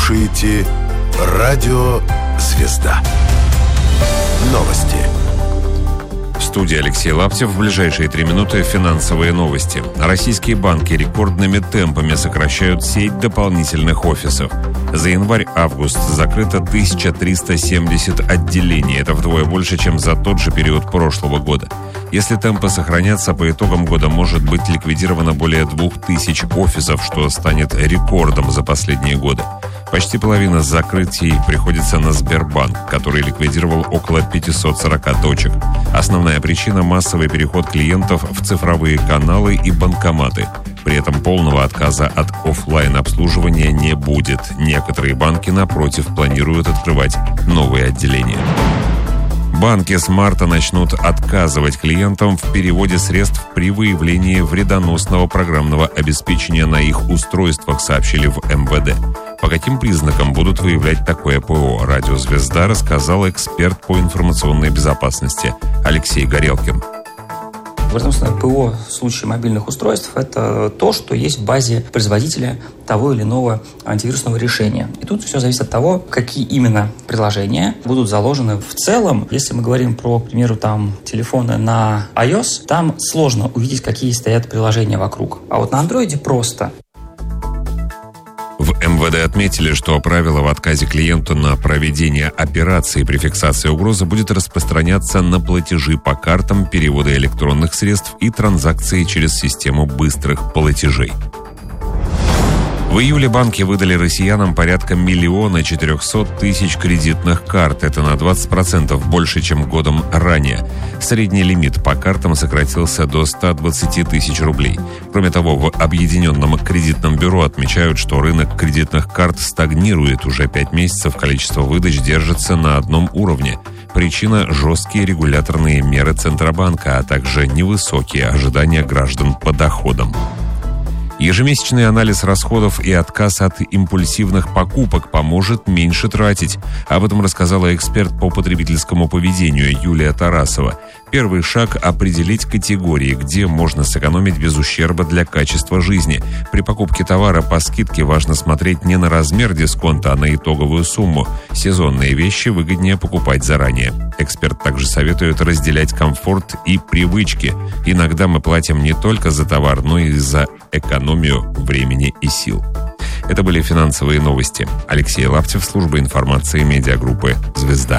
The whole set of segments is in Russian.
слушаете Радио «Звезда». Новости. В студии Алексей Лаптев. В ближайшие 3 минуты финансовые новости. Российские банки рекордными темпами сокращают сеть дополнительных офисов. За январь-август закрыто 1370 отделений. Это вдвое больше, чем за тот же период прошлого года. Если темпы сохранятся, по итогам года может быть ликвидировано более 2000 офисов, что станет рекордом за последние годы. Почти половина закрытий приходится на Сбербанк, который ликвидировал около 540 точек. Основная причина – массовый переход клиентов в цифровые каналы и банкоматы. При этом полного отказа от офлайн-обслуживания не будет. Некоторые банки, напротив, планируют открывать новые отделения. Банки с марта начнут отказывать клиентам в переводе средств при выявлении вредоносного программного обеспечения на их устройствах, сообщили в МВД. По каким признакам будут выявлять такое ПО, «Радио Звезда» рассказал эксперт по информационной безопасности Алексей Горелкин. Вредоносное ПО в случае мобильных устройств – это то, что есть в базе производителя того или иного антивирусного решения. И тут все зависит от того, какие именно приложения будут заложены в целом. Если мы говорим про, к примеру, телефоны на iOS, там сложно увидеть, какие стоят приложения вокруг. А вот на Android просто. В МВД отметили, что правило в отказе клиенту на проведение операции при фиксации угрозы будет распространяться на платежи по картам, переводы электронных средств и транзакции через систему быстрых платежей. В июле банки выдали россиянам порядка 1 400 000 кредитных карт. Это на 20% больше, чем годом ранее. Средний лимит по картам сократился до 120 тысяч рублей. Кроме того, в Объединенном кредитном бюро отмечают, что рынок кредитных карт стагнирует. Уже 5 месяцев количество выдач держится на одном уровне. Причина – жесткие регуляторные меры Центробанка, а также невысокие ожидания граждан по доходам. Ежемесячный анализ расходов и отказ от импульсивных покупок поможет меньше тратить. Об этом рассказала эксперт по потребительскому поведению Юлия Тарасова. Первый шаг – определить категории, где можно сэкономить без ущерба для качества жизни. При покупке товара по скидке важно смотреть не на размер дисконта, а на итоговую сумму. Сезонные вещи выгоднее покупать заранее. Эксперт также советует разделять комфорт и привычки. Иногда мы платим не только за товар, но и за экономию времени и сил. Это были финансовые новости. Алексей Лаптев, служба информации медиагруппы «Звезда».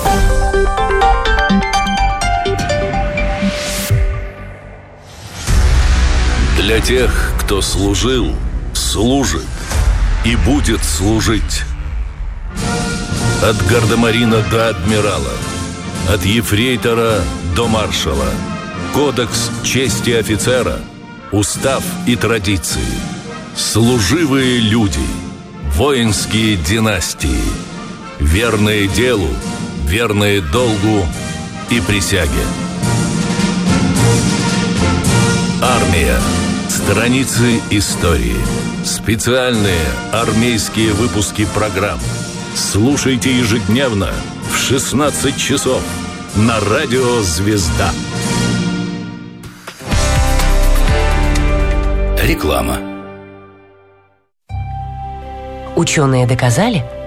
Для тех, кто служил, служит и будет служить. От гардемарина до адмирала, от ефрейтора до маршала. Кодекс чести офицера, устав и традиции. Служивые люди, воинские династии. Верные делу, верные долгу и присяге. Армия. Страницы истории. Специальные армейские выпуски программ. Слушайте ежедневно в 16 часов на Радио «Звезда». Реклама. Ученые доказали,